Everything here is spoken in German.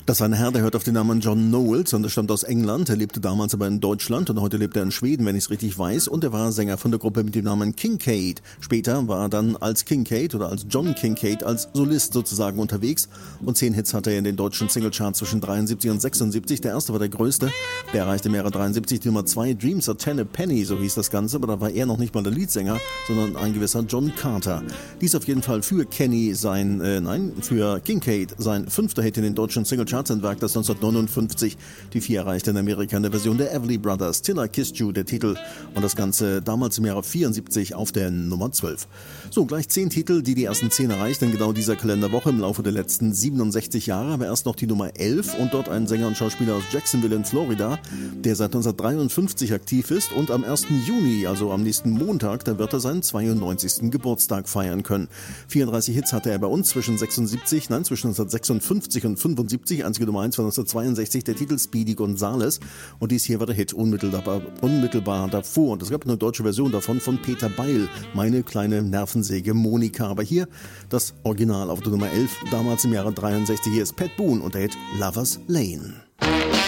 Das war ein Herr, der hört auf den Namen John Knowles und er stammt aus England. Er lebte damals aber in Deutschland und heute lebt er in Schweden, wenn ich es richtig weiß. Und er war Sänger von der Gruppe mit dem Namen Kincaid. Später war er dann als Kincaid oder als John Kincaid als Solist sozusagen unterwegs. Und 10 Hits hatte er in den deutschen Singlecharts zwischen 73 und 76. Der erste war der größte. Der erreichte im Jahre 73 die Nummer 2. Dreams are 10 a Penny, so hieß das Ganze. Aber da war er noch nicht mal der Leadsänger, sondern ein gewisser John Carter. Dies auf jeden Fall für für Kincaid sein 5. Hit in den deutschen Singlecharts. Ein Werk, das 1959 die 4 erreichte in Amerika in der Version der Everly Brothers. Till I Kissed You, der Titel, und das Ganze damals im Jahre 74 auf der Nummer 12. So, gleich 10 Titel, die ersten 10 erreicht in genau dieser Kalenderwoche im Laufe der letzten 67 Jahre, aber erst noch die Nummer 11 und dort ein Sänger und Schauspieler aus Jacksonville in Florida, der seit 1953 aktiv ist und am 1. Juni, also am nächsten Montag, da wird er seinen 92. Geburtstag feiern können. 34 Hits hatte er bei uns zwischen 1956 und 75, einzige Nummer 1 war 1962, der Titel Speedy Gonzales, und dies hier war der Hit unmittelbar davor, und es gab eine deutsche Version davon von Peter Beil, Meine kleine Nervensäge Monika, aber hier das Original auf der Nummer 11, damals im Jahre 63, hier ist Pat Boone und der Hit Lover's Lane.